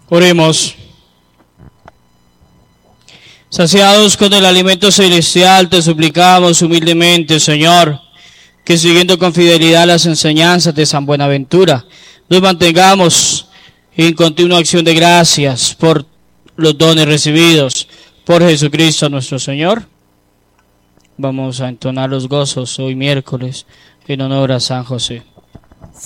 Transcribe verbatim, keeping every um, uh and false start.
Oremos. Saciados con el alimento celestial, te suplicamos humildemente, Señor, que siguiendo con fidelidad las enseñanzas de San Buenaventura, nos mantengamos en continua acción de gracias por los dones recibidos por Jesucristo nuestro Señor. Vamos a entonar los gozos hoy miércoles en honor a San José.